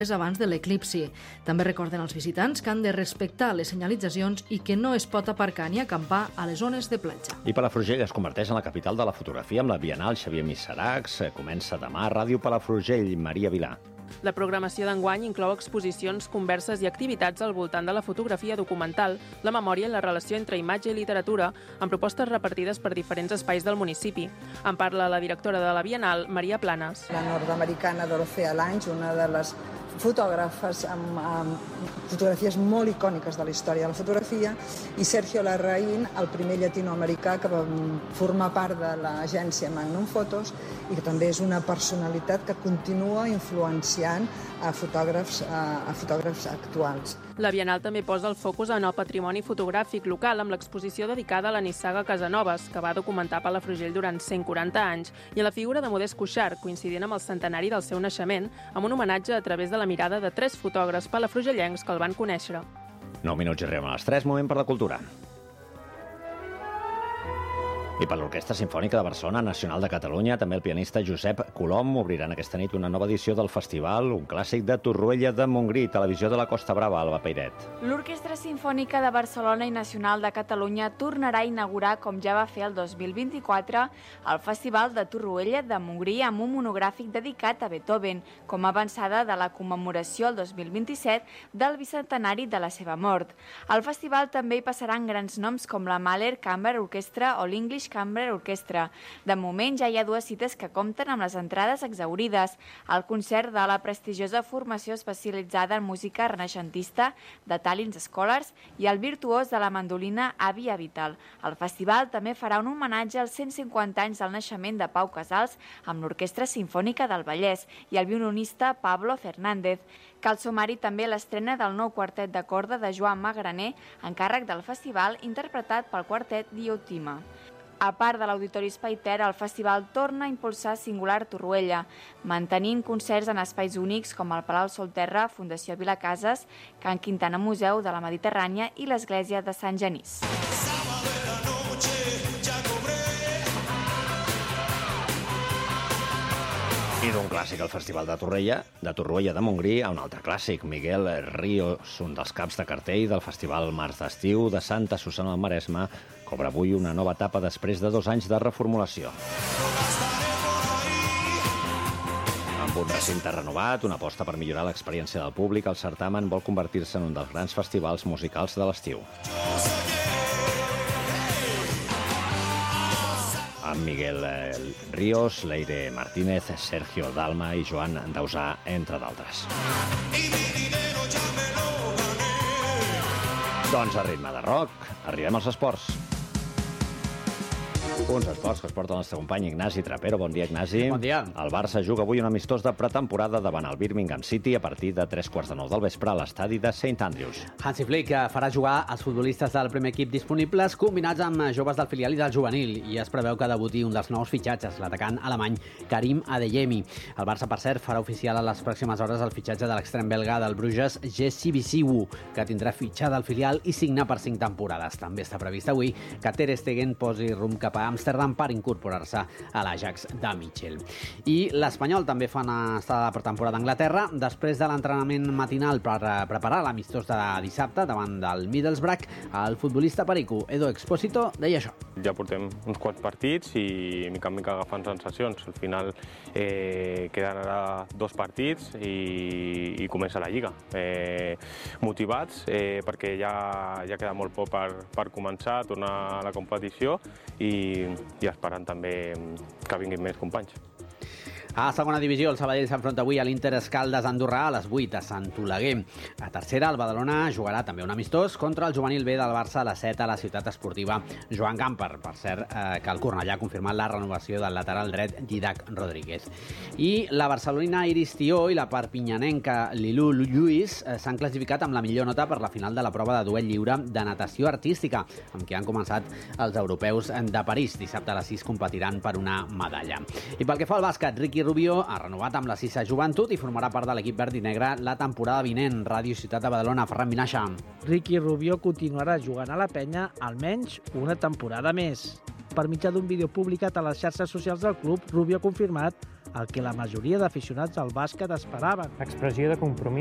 abans de l'eclipsi. També recorden als visitants que han de respectar les senyalitzacions i que no es pot aparcar ni acampar a les zones de platja. I Palafrugell es converteix en la capital de la fotografia amb la Bienal Xavier Missarax. Comença demà. Ràdio Palafrugell, Maria Vilà. La programació d'enguany inclou exposicions, converses i activitats al voltant de la fotografia documental, la memòria i la relació entre imatge i literatura, amb propostes repartides per diferents espais del municipi. En parla la directora de la Bienal, Maria Planes. La nord-americana Dorothea Lange, una de les fotògrafes amb fotografies molt icòniques de la història de la fotografia, i Sergio Larraín, el primer llatinoamericà que va formar part de l'agència Magnum Photos i que també és una personalitat que continua influenciant a fotògrafs actuals. La Bienal també posa el focus en el patrimoni fotogràfic local amb l'exposició dedicada a la nissaga Casanovas, que va documentar Palafrugell durant 140 anys, i a la figura de Modest Cuixart, coincidint amb el centenari del seu naixement, amb un homenatge a través de la mirada de 3 fotògrafs palafrugellencs que el van conèixer. 9 minuts i arribem a les 3, moment per la cultura. I per l'Orquestra Simfònica de Barcelona, Nacional de Catalunya, també el pianista Josep Colom obriran aquesta nit una nova edició del festival, un clàssic de Torroella de Montgrí, Televisió de la Costa Brava, Alba Peiret. L'Orquestra Simfònica de Barcelona i Nacional de Catalunya tornarà a inaugurar, com ja va fer el 2024, el Festival de Torroella de Montgrí amb un monogràfic dedicat a Beethoven, com a avançada de la commemoració el 2027 del bicentenari de la seva mort. Al festival també hi passaran grans noms com la Mahler Chamber Orchestra o l'English Chamber Orchestra. De moment ja hi ha 2 cites que compten amb les entrades exhaurides. El concert de la prestigiosa formació especialitzada en música renaixentista de Tallinn Scholars i el virtuós de la mandolina Avi Avital. El festival també farà un homenatge als 150 anys del naixement de Pau Casals amb l'Orquestra Simfònica del Vallès i el violinista Pablo Fernández. Cal sumar-hi també l'estrena del nou quartet de corda de Joan Magraner, encàrrec del festival, interpretat pel quartet Diotima. A part de l'Auditori Espai Ter, el festival torna a impulsar Singular Torroella, mantenint concerts en espais únics com el Palau Solterra, Fundació Vilacases, Can Quintana Museu de la Mediterrània i l'Església de Sant Genís. I d'un clàssic al Festival de Torroella de Montgrí a un altre clàssic, Miguel Ríos, un dels caps de cartell del Festival Mars d'Estiu de Santa Susanna del Maresme, cobra avui una nova etapa després de 2 anys de reformulació. Amb un recinte renovat, una aposta per millorar l'experiència del públic, el certamen vol convertir-se en un dels grans festivals musicals de l'estiu. Amb Miguel Ríos, Leire Martínez, Sergio Dalma i Joan Dausà, entre d'altres. Doncs a ritme de rock, arribem als esports. Uns esports que es porta el nostre company Ignasi Trapero. Bon dia, Ignasi. Bon dia. El Barça juga avui un amistós de pretemporada davant el Birmingham City a partir de 3:15 del vespre a l'estadi de St. Andrews. Hansi Flick farà jugar els futbolistes del primer equip disponibles combinats amb joves del filial i del juvenil, i es preveu que debuti un dels nous fitxatges, l'atacant alemany Karim Adeyemi. El Barça, per cert, farà oficial a les pròximes hores el fitxatge de l'extrem belga del Bruges, Jesse Bisiwu, que tindrà fitxada al filial i signa per 5 temporades. També està previst avui que Ter Stegen posi rumb cap a Amsterdam per incorporar-se a l'Ajax de Mitchell. I l'Espanyol també fa una estada de pretemporada a Anglaterra després de l'entrenament matinal per preparar l'amistós de dissabte davant del Middlesbrough. El futbolista perico Edo Expósito deia això. Ja portem uns quants partits i mica en mica agafant sensacions. Al final queden ara 2 partits i comença la Lliga. Motivats perquè ja queda molt poc per començar a tornar a la competició i esperant també que vinguin més companys. A segona divisió, el Sabadell s'enfronta avui a l'Inter Escaldes Andorrà a les 8 a Sant Oleguer. A tercera, el Badalona jugarà també un amistós contra el juvenil B del Barça a les 7 a la ciutat esportiva Joan Gamper. Per cert, que el Cornellà ha confirmat la renovació del lateral dret Didac Rodríguez. I la barcelonina Iris Tió i la perpinyanenca Lilú Lluís s'han classificat amb la millor nota per la final de la prova de duel lliure de natació artística, amb què han començat els europeus de París. Dissabte a les 6 competiran per una medalla. I pel que fa al bàsquet, Ricky Rubio ha renovat amb la Sisa Joventut i formarà part de l'equip verd i negre la temporada vinent. Ràdio Ciutat de Badalona, Ferran Vinaixa. Ricky Rubio continuarà jugant a la penya almenys una temporada més. Per mitjà d'un vídeo publicat a les xarxes socials del club, Rubio ha confirmat el que la majoria d'aficionats al bàsquet esperaven. Expressió de compromís